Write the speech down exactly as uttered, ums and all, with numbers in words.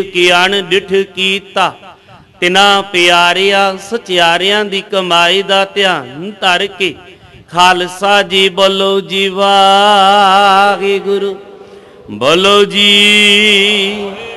ਕੀ ਅਣਡਿਠ ਕੀਤਾ, ਤਿਨਾ ਪਿਆਰਿਆ ਸਚਿਆਰਿਆਂ ਦੀ ਕਮਾਈ ਦਾ ਧਿਆਨ ਧਰ ਕੇ। ਖਾਲਸਾ ਜੀ ਬੋਲੋ ਜੀ ਵਾਹਿਗੁਰੂ, ਬੋਲੋ ਜੀ।